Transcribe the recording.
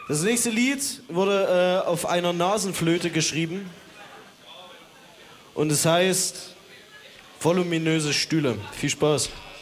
Das nächste Lied wurde auf einer Nasenflöte geschrieben. Und es heißt Voluminöse Stühle. Viel Spaß.